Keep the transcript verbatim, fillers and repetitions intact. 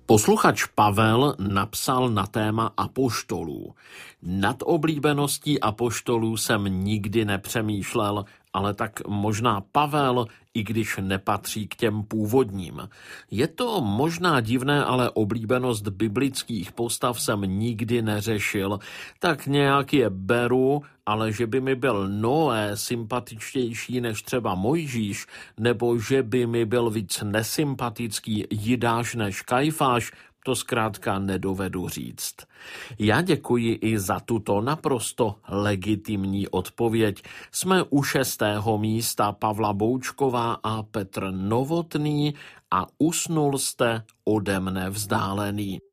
Posluchač Pavel napsal na téma apoštolů. Nad oblíbeností apoštolů jsem nikdy nepřemýšlel, ale tak možná Pavel, i když nepatří k těm původním. Je to možná divné, ale oblíbenost biblických postav jsem nikdy neřešil. Tak nějak je beru, ale že by mi byl Noé sympatičtější než třeba Mojžíš, nebo že by mi byl víc nesympatický Jidáš než Kajfáš, to zkrátka nedovedu říct. Já děkuji i za tuto naprosto legitimní odpověď. Jsme u šestého místa Pavla Boučková a Petr Novotný a usnul jste ode mne vzdálený.